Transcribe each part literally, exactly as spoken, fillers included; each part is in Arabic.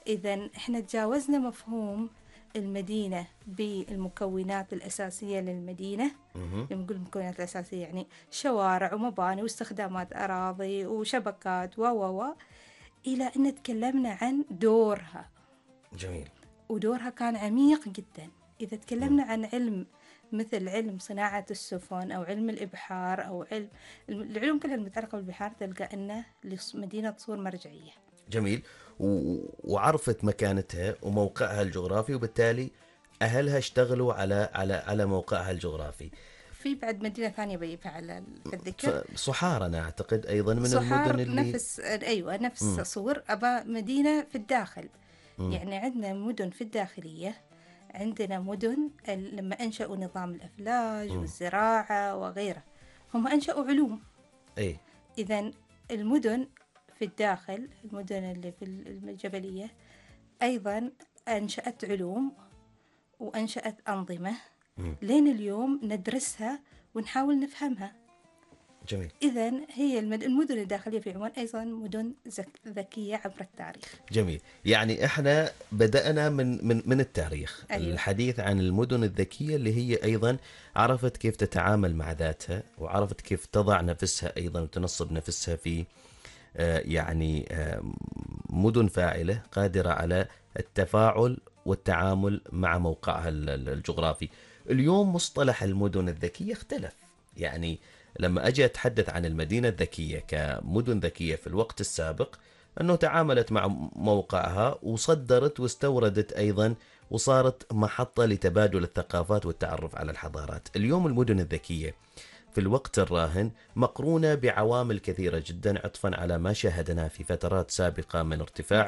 إذن إحنا تجاوزنا مفهوم المدينة بالمكونات الأساسية للمدينة. لما نقول المكونات الأساسية يعني شوارع ومباني واستخدامات أراضي وشبكات و و و إلى أن تكلمنا عن دورها. جميل. ودورها كان عميق جدا. إذا تكلمنا عن علم مثل علم صناعة السفن أو علم الإبحار أو علم العلوم كلها المتعلقة بالبحار، تلقى أنه لمدينة تصور مرجعية. جميل. و... وعرفت مكانتها وموقعها الجغرافي، وبالتالي أهلها اشتغلوا على على على موقعها الجغرافي. في بعد مدينة ثانية بيبها على الذكر، صحار أنا أعتقد أيضا من صحار المدن اللي نفس أيوة نفس م. صور أبا مدينة في الداخل. م. يعني عندنا مدن في الداخلية، عندنا مدن لما أنشأوا نظام الأفلاج م. والزراعة وغيره، هم أنشأوا علوم. أي. إذن المدن في الداخل، المدن اللي في الجبلية أيضا أنشأت علوم وأنشأت أنظمة م. لين اليوم ندرسها ونحاول نفهمها. جميل. إذن هي المدن الداخلية في عمان أيضا مدن ذكية عبر التاريخ. جميل. يعني إحنا بدأنا من من من التاريخ. أيوة. الحديث عن المدن الذكية اللي هي أيضا عرفت كيف تتعامل مع ذاتها، وعرفت كيف تضع نفسها أيضا وتنصب نفسها في يعني مدن فاعلة قادرة على التفاعل والتعامل مع موقعها الجغرافي. اليوم مصطلح المدن الذكية اختلف. يعني لما أجي أتحدث عن المدينة الذكية كمدن ذكية في الوقت السابق، أنه تعاملت مع موقعها وصدرت واستوردت أيضا، وصارت محطة لتبادل الثقافات والتعرف على الحضارات. اليوم المدن الذكية في الوقت الراهن مقرونة بعوامل كثيرة جدا، عطفا على ما شاهدنا في فترات سابقة من ارتفاع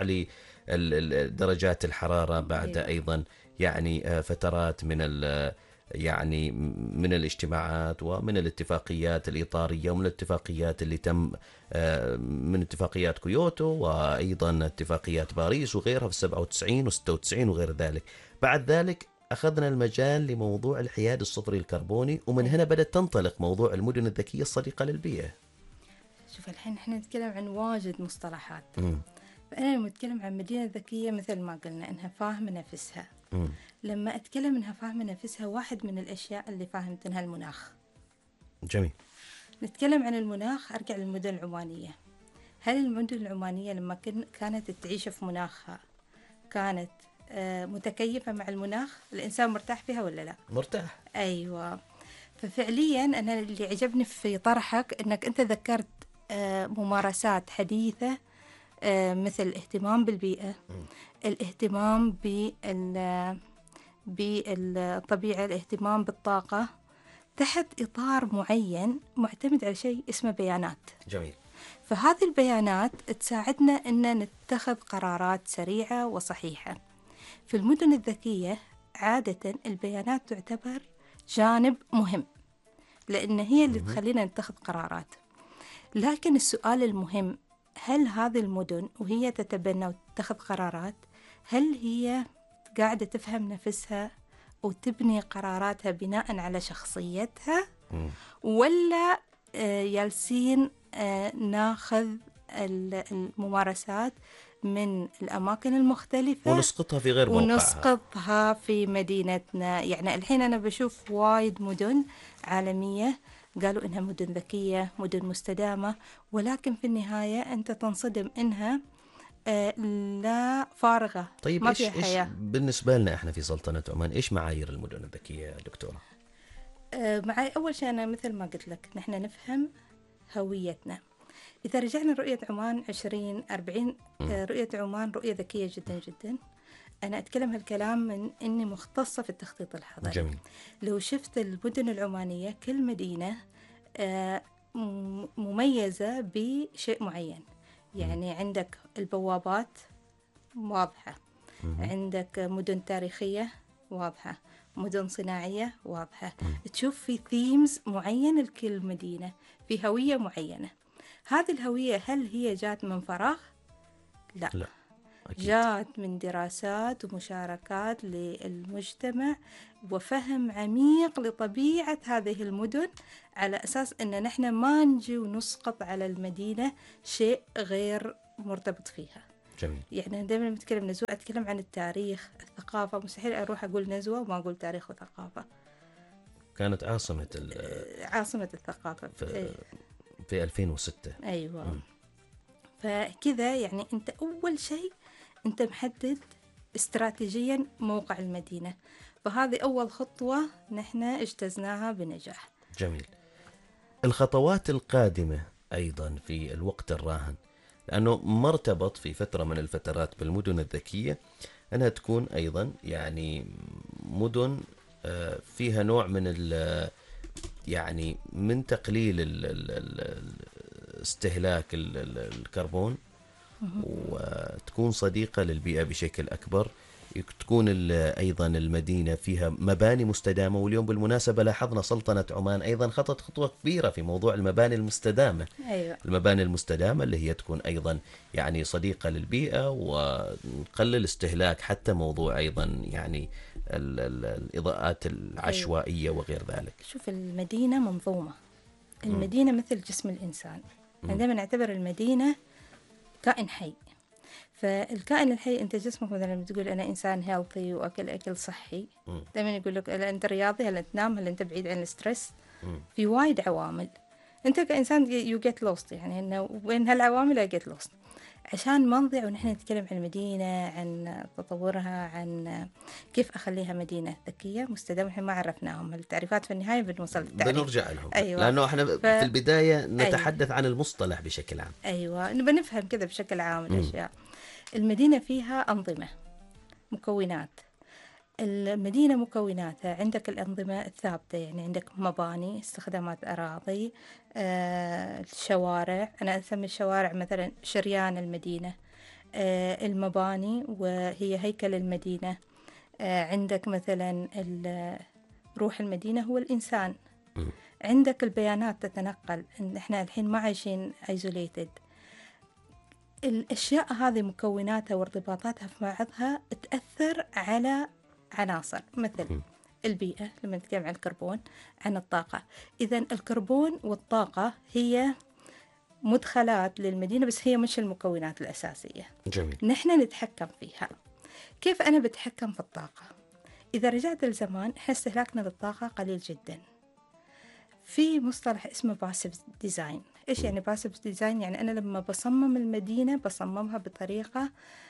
لدرجات الحرارة، بعد أيضا يعني فترات من يعني من الاجتماعات ومن الاتفاقيات الإطارية ومن الاتفاقيات اللي تم من اتفاقيات كيوتو وأيضا اتفاقيات باريس وغيرها في سبعة وتسعين وستة وتسعين وغير ذلك. بعد ذلك أخذنا المجال لموضوع الحياد الصفري الكربوني، ومن هنا بدأت تنطلق موضوع المدن الذكية الصديقة للبيئة. شوف الحين احنا نتكلم عن واجد مصطلحات. م. فأنا لما أتكلم عن مدينة ذكية مثل ما قلنا إنها فاهمة نفسها. م. لما أتكلم إنها فاهمة نفسها، واحد من الأشياء اللي فاهمتنها المناخ. جميل. نتكلم عن المناخ، أرجع للمدن العمانية. هل المدن العمانية لما كانت تعيش في مناخها كانت متكيفة مع المناخ؟ الإنسان مرتاح فيها ولا لا؟ مرتاح. أيوة. ففعليا أنا اللي عجبني في طرحك أنك أنت ذكرت ممارسات حديثة مثل الاهتمام بالبيئة، م. الاهتمام بالطبيعة، الاهتمام بالطاقة، تحت إطار معين معتمد على شيء اسمه بيانات. جميل. فهذه البيانات تساعدنا أن نتخذ قرارات سريعة وصحيحة. في المدن الذكية عادة البيانات تعتبر جانب مهم، لأن هي اللي تخلينا نتخذ قرارات. لكن السؤال المهم، هل هذه المدن وهي تتبنى وتتخذ قرارات، هل هي قاعدة تفهم نفسها وتبني قراراتها بناء على شخصيتها، ولا جالسين ناخذ الممارسات من الأماكن المختلفة ونسقطها في غير موقعها ونسقطها في مدينتنا؟ يعني الحين أنا بشوف وايد مدن عالمية قالوا إنها مدن ذكية، مدن مستدامة، ولكن في النهاية أنت تنصدم إنها لا فارغة. طيب ما إيش, فيها حياة. إيش بالنسبة لنا إحنا في سلطنة عمان إيش معايير المدن الذكية يا دكتورة؟ معاي أول شيء أنا مثل ما قلت لك، نحن نفهم هويتنا. إذا رجعنا رؤية عمان عشرين أربعين، رؤية عمان رؤية ذكية جدا جدا. أنا أتكلم هالكلام من إني مختصة في التخطيط الحضري. جميل. لو شفت المدن العمانية كل مدينة مميزة بشيء معين. يعني م. عندك البوابات واضحة، م. عندك مدن تاريخية واضحة، مدن صناعية واضحة، م. تشوف في ثيمز معين لكل مدينة، في هوية معينة. هذه الهوية هل هي جات من فراغ؟ لا, لا. أكيد. جاءت من دراسات ومشاركات للمجتمع وفهم عميق لطبيعة هذه المدن، على أساس أن نحن ما نجي ونسقط على المدينة شيء غير مرتبط فيها. جميل. يعني دائما لما أتكلم نزوة أتكلم عن التاريخ، الثقافة، مستحيل أروح أقول نزوة وما أقول تاريخ وثقافة. كانت عاصمة عاصمة الثقافة في, في ألفين وستة. أيوة. م. فكذا يعني أنت أول شيء أنت محدد استراتيجيا موقع المدينة، فهذه أول خطوة نحن اجتزناها بنجاح. جميل. الخطوات القادمة أيضا في الوقت الراهن، لأنه مرتبط في فترة من الفترات بالمدن الذكية أنها تكون أيضا يعني مدن فيها نوع من ال يعني من تقليل ال ال استهلاك الكربون، وتكون صديقة للبيئة بشكل أكبر، تكون أيضا المدينة فيها مباني مستدامة. واليوم بالمناسبة لاحظنا سلطنة عمان أيضا خطت خطوة كبيرة في موضوع المباني المستدامة. أيوة. المباني المستدامة اللي هي تكون أيضا يعني صديقة للبيئة ونقلل استهلاك حتى موضوع أيضا يعني ال ال الإضاءات العشوائية. أيوة. وغير ذلك. شوف المدينة منظومة، المدينة م. مثل جسم الإنسان. عندما نعتبر المدينة كائن حي، فالكائن الحي أنت جسمك مثلا بتقول أنا إنسان هيلثي وأكل أكل صحي، دائما يقول لك هل أنت رياضي، هل أنت تنام، هل أنت بعيد عن الستريس. في وايد عوامل أنت كإنسان you get lost، يعني إنه وين هالعوامل I get lost. عشان ما نضيع ونحن نتكلم عن المدينة، عن تطورها، عن كيف أخليها مدينة ذكية مستدامة. إحنا ما عرفناهم التعريفات، في النهاية بنوصل للتعريف، بنرجع لهم. أيوة. لأنه إحنا ف... في البداية نتحدث أيوة. عن المصطلح بشكل عام. أيوة، نبى نفهم كذا بشكل عام الأشياء. المدينة فيها أنظمة، مكونات. المدينة مكوناتها عندك الأنظمة الثابتة، يعني عندك مباني، استخدامات أراضي، آه، الشوارع. أنا أسمي الشوارع مثلا شريان المدينة، آه، المباني وهي هيكل المدينة. آه، عندك مثلا روح المدينة هو الإنسان. م. عندك البيانات تتنقل، إن إحنا الحين ما عايشين isolated. الأشياء هذه مكوناتها وارتباطاتها في بعضها تأثر على عناصر مثل م. البيئة. لما نتكلم عن الكربون، عن الطاقة. إذن الكربون والطاقة هي مدخلات للمدينة، بس هي مش المكونات الأساسية. جميل. نحن نتحكم فيها. كيف أنا بتحكم في الطاقة؟ إذا رجعت للزمان، إحنا استهلاكنا للطاقة قليل جدا. في مصطلح اسمه باسيف ديزاين. إيش يعني باسيف ديزاين؟ يعني أنا لما بصمم المدينة بصممها بطريقة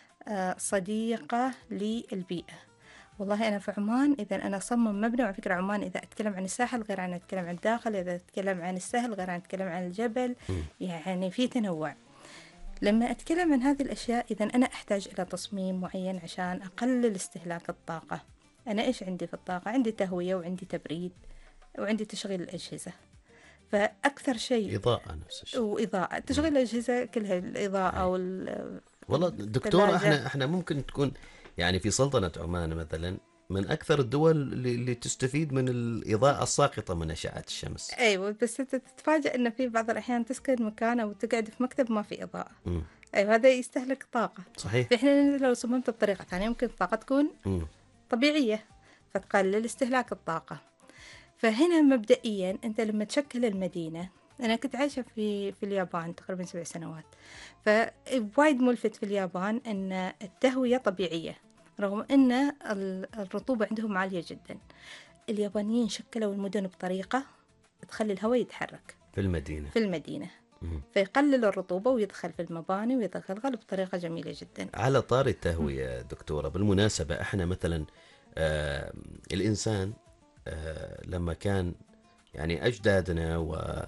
صديقة للبيئة. والله أنا في عمان إذا أنا أصمم مبنى، وعلى فكرة عمان إذا أتكلم عن الساحل غير عن أتكلم عن الداخل، إذا أتكلم عن السهل غير عن أتكلم عن الجبل، يعني في تنوع. لما أتكلم عن هذه الأشياء إذا أنا أحتاج إلى تصميم معين عشان أقلل استهلاك الطاقة. أنا إيش عندي في الطاقة؟ عندي تهوية، وعندي تبريد، وعندي تشغيل الأجهزة. فأكثر شيء إضاءة، نفس الشيء. وإضاءة، تشغيل الأجهزة كلها الإضاءة وال والله دكتورة، احنا احنا ممكن تكون يعني في سلطنة عمان مثلا من أكثر الدول اللي, اللي تستفيد من الإضاءة الساقطة من أشعة الشمس. أيوة، بس أنت تتفاجأ إن في بعض الأحيان تسكن مكان أو تقعد في مكتب ما في إضاءة. م. أيوة، هذا يستهلك طاقة. صحيح. فإحنا لو صممت بطريقة ثانية ممكن الطاقة تكون م. طبيعية، فتقلل استهلاك الطاقة. فهنا مبدئيا أنت لما تشكل المدينة، أنا كنت عايشة في في اليابان تقريبا سبع سنوات، فوايد ملفت في اليابان أن التهوية طبيعية رغم أن الرطوبة عندهم عالية جدا. اليابانيين شكلوا المدن بطريقة تخلي الهواء يتحرك في المدينة في المدينة فيقلل الرطوبة ويدخل في المباني ويتغلغل بطريقة جميلة جدا. على طار التهوية دكتورة، بالمناسبة احنا مثلا آه الإنسان آه لما كان يعني أجدادنا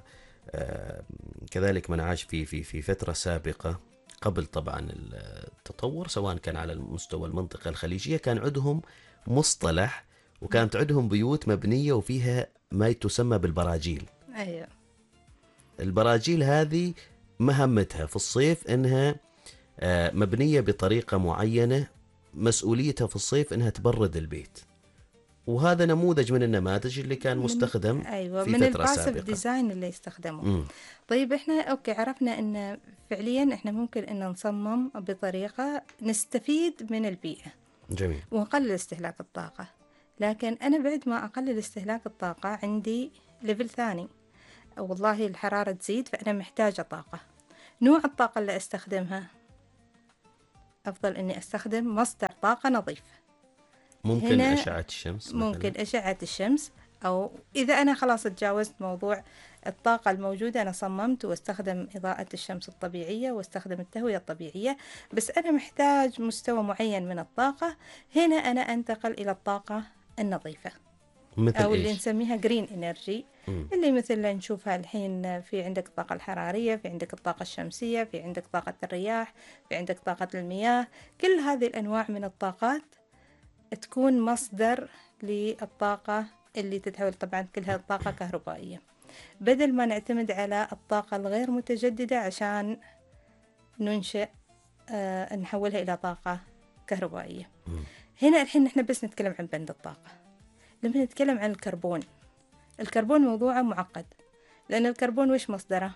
وكذلك من عاش في في في فترة سابقة قبل طبعا التطور، سواء كان على المستوى المنطقة الخليجية، كان عندهم مصطلح وكانت عندهم بيوت مبنية وفيها ما تسمى بالبراجيل. أيوة. البراجيل هذه مهمتها في الصيف إنها مبنية بطريقة معينة، مسؤوليتها في الصيف إنها تبرد البيت. وهذا نموذج من النماذج اللي كان مستخدم أيوة في من فترة سابقة. الباسيف ديزاين اللي يستخدموه. طيب إحنا أوكي عرفنا إن فعليا إحنا ممكن إن نصمم بطريقة نستفيد من البيئة. جميل. ونقلل استهلاك الطاقة. لكن أنا بعد ما أقلل استهلاك الطاقة عندي ليفل ثاني، والله الحرارة تزيد فأنا محتاجة طاقة. نوع الطاقة اللي أستخدمها أفضل أني أستخدم مصدر طاقة نظيف. ممكن أشعة الشمس مثلاً؟ ممكن أشعة الشمس، أو إذا أنا خلاص تجاوزت موضوع الطاقة الموجودة، أنا صممت واستخدم إضاءة الشمس الطبيعية واستخدم التهوية الطبيعية، بس أنا محتاج مستوى معين من الطاقة، هنا أنا أنتقل إلى الطاقة النظيفة، مثل أو إيش؟ اللي نسميها جرين إنرجي، مم. اللي مثل اللي نشوفها الحين، في عندك الطاقة الحرارية، في عندك الطاقة الشمسية، في عندك طاقة الرياح، في عندك طاقة المياه. كل هذه الأنواع من الطاقات تكون مصدر للطاقة اللي تتحول، طبعا كلها طاقة كهربائية، بدل ما نعتمد على الطاقة الغير متجددة عشان ننشئ آه نحولها إلى طاقة كهربائية. مم. هنا الحين نحن بس نتكلم عن بند الطاقة. لما نتكلم عن الكربون، الكربون موضوعه معقد، لأن الكربون وش مصدره؟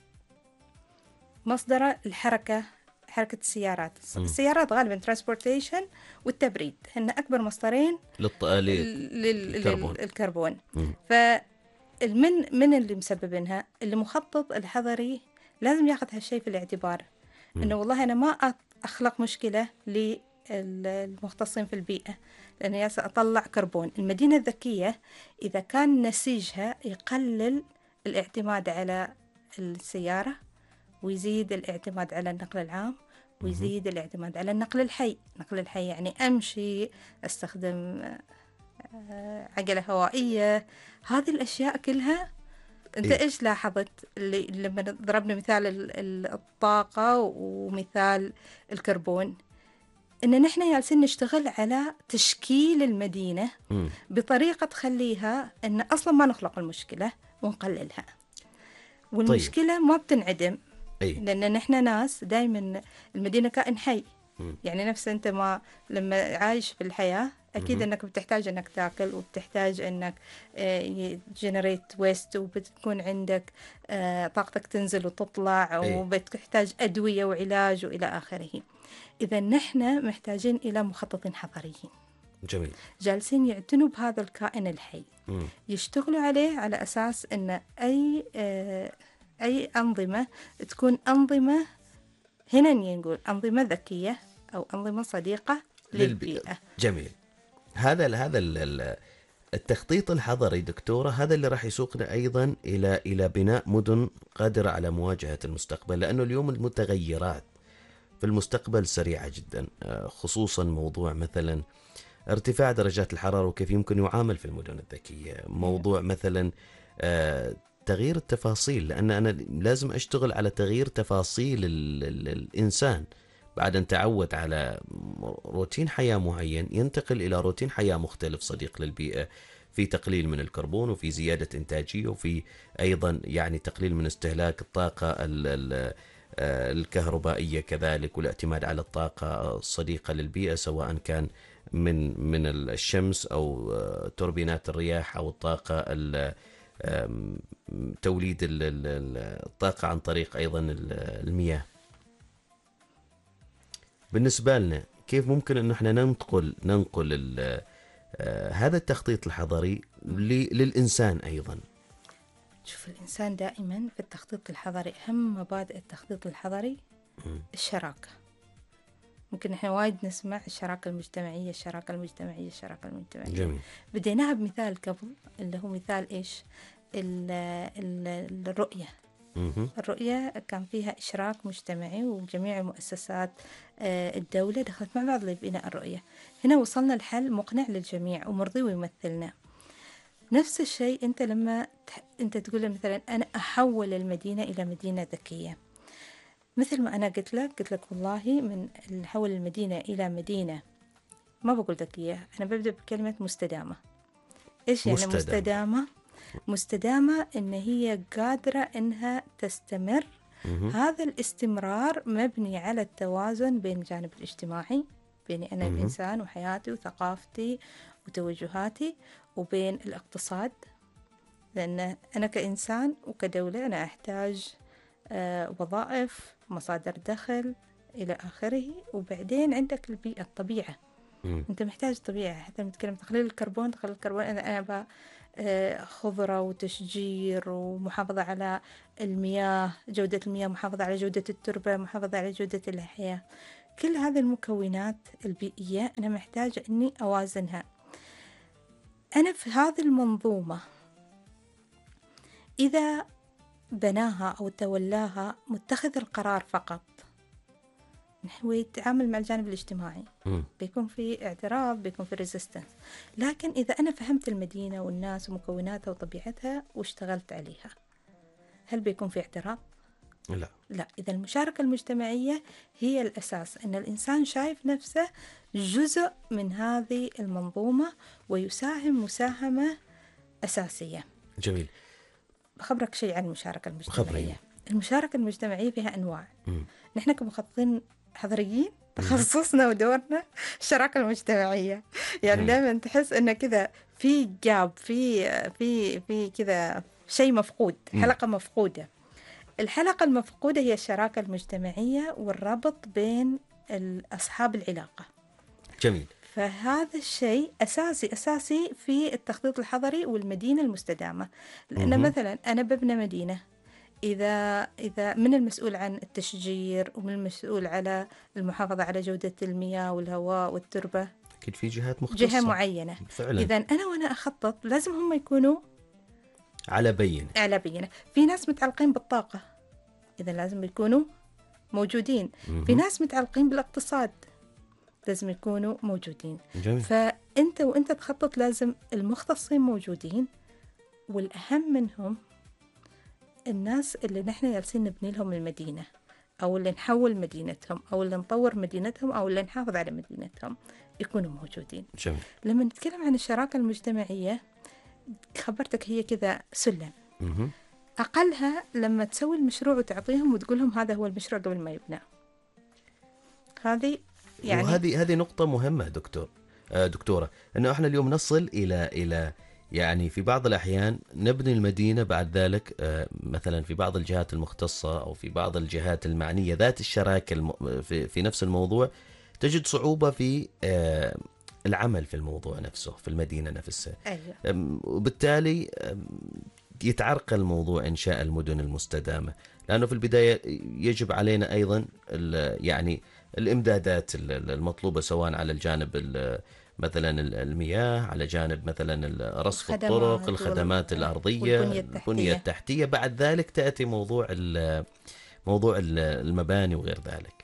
مصدره الحركة، حركة السيارات. مم. السيارات غالبا ترانسبورتيشن والتبريد هن أكبر مصدرين للط... للكربون. للكربون. فالمن من اللي مسببينها؟ اللي مخطط الحضري لازم ياخذ هالشيء في الاعتبار، مم. إنه والله أنا ما أخلق مشكلة للمختصين في البيئة، لأنه ياسا أطلع كربون. المدينة الذكية إذا كان نسيجها يقلل الاعتماد على السيارة، ويزيد الاعتماد على النقل العام، ويزيد الاعتماد على النقل الحي. نقل الحي يعني أمشي، أستخدم عجلة هوائية. هذه الأشياء كلها أنت إيه؟ إيش لاحظت اللي لما ضربنا مثال الطاقة ومثال الكربون، إن نحن جالسين نشتغل على تشكيل المدينة مم. بطريقة تخليها إن أصلا ما نخلق المشكلة ونقللها، والمشكلة طيب. ما بتنعدم. أي. لأن نحن ناس دايما، المدينة كائن حي. مم. يعني نفس أنت ما لما عايش في الحياة أكيد مم. أنك بتحتاج أنك تأكل، وبتحتاج أنك جنريت ويست، وبتكون عندك طاقتك تنزل وتطلع، أي. وبتحتاج أدوية وعلاج وإلى آخره. إذا نحن محتاجين إلى مخططين حضريين. جميل. جالسين يعتنوا بهذا الكائن الحي. مم. يشتغلوا عليه على أساس أن أي آه أي أنظمة تكون أنظمة، هنا نقول أنظمة ذكية أو أنظمة صديقة للبيئة. جميل. هذا هذا التخطيط الحضري دكتورة، هذا اللي راح يسوقنا أيضا إلى إلى بناء مدن قادرة على مواجهة المستقبل، لأنه اليوم المتغيرات في المستقبل سريعة جدا، خصوصا موضوع مثلا ارتفاع درجات الحرارة وكيف يمكن يعامل في المدن الذكية، موضوع مثلا تغيير التفاصيل، لأن أنا لازم أشتغل على تغيير تفاصيل ال ال الإنسان بعد أن تعود على روتين حياة معين، ينتقل إلى روتين حياة مختلف صديق للبيئة، في تقليل من الكربون، وفي زيادة إنتاجية، وفي أيضا يعني تقليل من استهلاك الطاقة ال ال الكهربائية كذلك، والاعتماد على الطاقة الصديقة للبيئة، سواء كان من من الشمس أو توربينات الرياح، أو الطاقة توليد الطاقة عن طريق أيضا المياه. بالنسبة لنا كيف ممكن أن احنا ننقل ننقل هذا التخطيط الحضري للإنسان أيضا؟ شوف، الإنسان دائما في التخطيط الحضري أهم مبادئ التخطيط الحضري الشراكة. ممكن احنا وايد نسمع الشراكة المجتمعية، الشراكة المجتمعية، الشراكة المجتمعية. جميل. بديناها بمثال قبل، اللي هو مثال إيش؟ ال ال الرؤية. الرؤية كان فيها إشراك مجتمعي، وجميع مؤسسات الدولة دخلت مع بعض لبناء الرؤية. هنا وصلنا لحل مقنع للجميع ومرضي ويمثلنا. نفس الشيء أنت لما أنت تقول مثلا أنا أحول المدينة إلى مدينة ذكية، مثل ما أنا قلت لك قلت لك والله من نحول المدينة إلى مدينة، ما بقول ذكية، أنا ببدأ بكلمة مستدامة. إيش يعني مستدامة؟ مستدامة مستدامة إن هي قادرة إنها تستمر. مه. هذا الاستمرار مبني على التوازن بين الجانب الاجتماعي، بيني أنا مه. الإنسان وحياتي وثقافتي وتوجهاتي، وبين الاقتصاد، لأن أنا كإنسان وكدولة أنا أحتاج آه وظائف، مصادر دخل إلى آخره. وبعدين عندك البيئة، الطبيعة. م. أنت محتاج طبيعة. حتى نتكلم تقليل الكربون، تقليل الكربون أنا أنا خضرة وتشجير ومحافظة على المياه، جودة المياه، محافظة على جودة التربة، محافظة على جودة الحياة. كل هذه المكونات البيئية أنا محتاجة أني أوازنها. أنا في هذه المنظومة إذا بناها أو تولاها متخذ القرار فقط نحو يتعامل مع الجانب الاجتماعي، م. بيكون في اعتراض، بيكون في ريزيستنس. لكن إذا أنا فهمت المدينة والناس ومكوناتها وطبيعتها واشتغلت عليها، هل بيكون في اعتراض؟ لا لا. إذا المشاركة المجتمعية هي الأساس، أن الإنسان شايف نفسه جزء من هذه المنظومة ويساهم مساهمة أساسية. جميل. بخبرك شيء عن المشاركة المجتمعية. خبريني. المشاركة المجتمعية فيها أنواع. م. نحن كمخططين حضريين تخصصنا ودورنا الشراكة المجتمعية. يعني دائما تحس إنه كذا في جاب، في في في كذا شيء مفقود، حلقة مفقودة. الحلقة المفقودة هي الشراكة المجتمعية والربط بين أصحاب العلاقة. جميل. فهذا الشيء أساسي أساسي في التخطيط الحضري والمدينة المستدامة. لأن مثلا أنا ببنى مدينة، إذا إذا من المسؤول عن التشجير ومن المسؤول على المحافظة على جودة المياه والهواء والتربة، أكيد في جهات مختصة، جهة معينة فعلا. إذا أنا وأنا أخطط لازم هم يكونوا على بينة على بينة. في ناس متعلقين بالطاقة، إذا لازم يكونوا موجودين. م- في ناس متعلقين بالاقتصاد، لازم يكونوا موجودين. جميل. فأنت وأنت تخطط لازم المختصين موجودين، والأهم منهم الناس اللي نحن جالسين نبني لهم المدينة، أو اللي نحول مدينتهم، أو اللي نطور مدينتهم، أو اللي نحافظ على مدينتهم يكونوا موجودين. جميل. لما نتكلم عن الشراكة المجتمعية خبرتك هي كذا سلم. م- أقلها لما تسوي المشروع وتعطيهم وتقولهم هذا هو المشروع قبل ما يبنى. هذه يعني وهذه هذه نقطة مهمة دكتور آه دكتورة، أنه إحنا اليوم نصل إلى إلى يعني في بعض الأحيان نبني المدينة، بعد ذلك آه مثلا في بعض الجهات المختصة أو في بعض الجهات المعنية ذات الشراكة الم... في في نفس الموضوع تجد صعوبة في آه العمل في الموضوع نفسه في المدينة نفسها. أيوة. وبالتالي يتعرقل موضوع إنشاء المدن المستدامة، لأنه في البداية يجب علينا أيضا يعني الإمدادات المطلوبة، سواء على الجانب مثلا المياه، على جانب مثلا رصف الطرق، الخدمات الأرضية، البنية التحتية. بعد ذلك تأتي موضوع موضوع المباني وغير ذلك.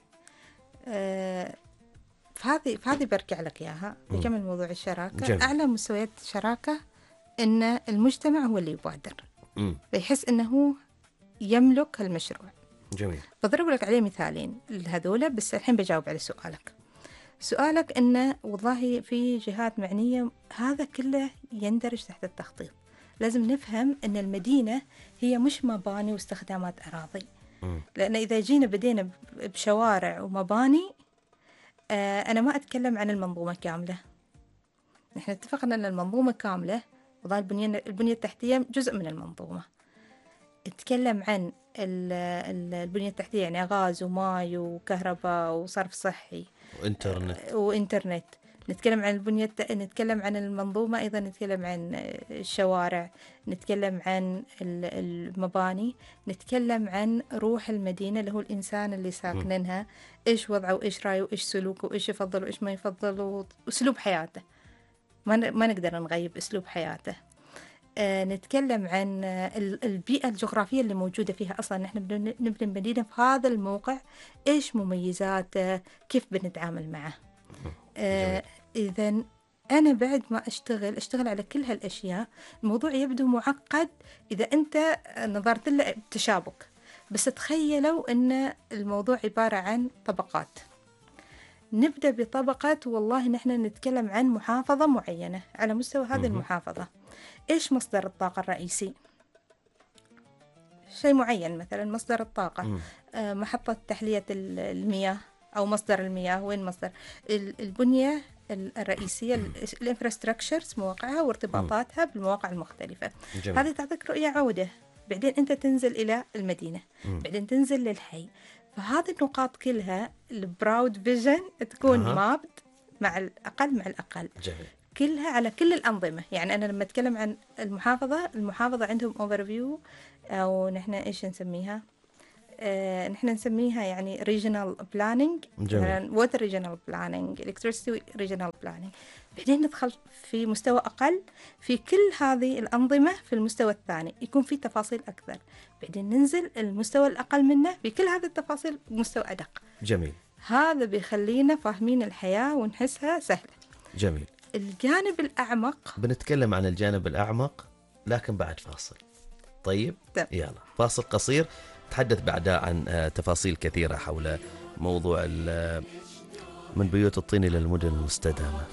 أه فهذه فهذه برجع لك إياها بكمل موضوع الشراكة. جميل. أعلى مستويات الشراكة إن المجتمع هو اللي يبادر، بيحس إنه يملك المشروع. جميل. بضرب لك عليه مثالين لهذولا، بس الحين بجاوب على سؤالك. سؤالك إنه والله في جهات معنية، هذا كله يندرج تحت التخطيط. لازم نفهم إن المدينة هي مش مباني واستخدامات أراضي. م. لأن إذا جينا بدينا بشوارع ومباني، آه أنا ما أتكلم عن المنظومة كاملة. نحن اتفقنا أن المنظومة كاملة، والله البنية البنية التحتية جزء من المنظومة. نتكلم عن البنية التحتية يعني غاز وماء وكهرباء وصرف صحي وإنترنت وإنترنت. نتكلم عن البنية الت... نتكلم عن المنظومة أيضا، نتكلم عن الشوارع، نتكلم عن المباني، نتكلم عن روح المدينة اللي هو الإنسان اللي ساكنينها، إيش وضعه وإيش رأيه وإيش سلوكه وإيش يفضل وإيش ما يفضل، وأسلوب حياته. ما ن... ما نقدر نغيب أسلوب حياته. آه نتكلم عن البيئة الجغرافية اللي موجودة فيها. أصلا نحن نبني مدينة في هذا الموقع، إيش مميزاته، كيف بنتعامل معه. آه إذن أنا بعد ما أشتغل أشتغل على كل هالأشياء. الموضوع يبدو معقد إذا أنت نظرت له بتشابك، بس تخيلوا أن الموضوع عبارة عن طبقات. نبدأ بطبقة، والله نحن نتكلم عن محافظة معينة. على مستوى هذه المحافظة إيش مصدر الطاقة الرئيسي؟ شيء معين، مثلا مصدر الطاقة، آه محطة تحلية المياه أو مصدر المياه. وين مصدر البنية الرئيسية، الانفراستراكشرز، مواقعها وارتباطاتها بالمواقع المختلفة. جميل. هذه تعطيك رؤية عودة. بعدين أنت تنزل إلى المدينة، مم. بعدين تنزل للحي. فهذه النقاط كلها البراود فيجن تكون أه. مابد مع الأقل مع الأقل. جميل. كلها على كل الأنظمة. يعني أنا لما أتكلم عن المحافظة، المحافظة عندهم overview، أو نحن إيش نسميها، آه، نحن نسميها يعني regional planning، جميل. مثلا water regional planning، electricity regional planning. بعدين ندخل في مستوى أقل في كل هذه الأنظمة، في المستوى الثاني يكون في تفاصيل أكثر، بعدين ننزل المستوى الأقل منه في كل هذه التفاصيل مستوى أدق. جميل. هذا بيخلينا فاهمين الحياة ونحسها سهلة. جميل. الجانب الأعمق بنتكلم عن الجانب الأعمق لكن بعد فاصل. طيب طيب. يلا فاصل قصير، تحدث بعدها عن تفاصيل كثيرة حول موضوع من بيوت الطين إلى المدن المستدامة.